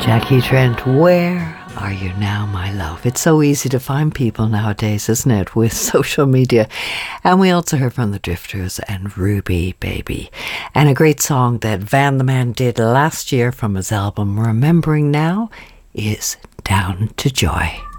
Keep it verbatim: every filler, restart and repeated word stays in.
Jackie Trent, where are you now, my love? It's so easy to find people nowadays, isn't it, with social media? And we also heard from the Drifters and Ruby Baby. And a great song that Van the Man did last year from his album Remembering Now is Down to Joy.